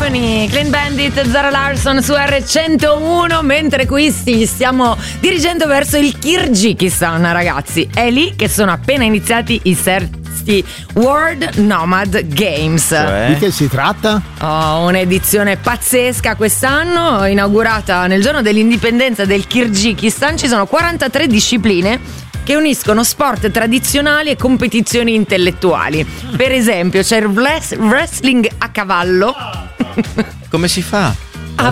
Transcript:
Clean Bandit, Zara Larsson su R101, mentre qui stiamo dirigendo verso il Kirghizistan, ragazzi. È lì che sono appena iniziati i World Nomad Games. Di che si tratta? Un'edizione pazzesca quest'anno, inaugurata nel giorno dell'indipendenza del Kirghizistan. Ci sono 43 discipline che uniscono sport tradizionali e competizioni intellettuali. Per esempio c'è il wrestling a cavallo. Come si fa?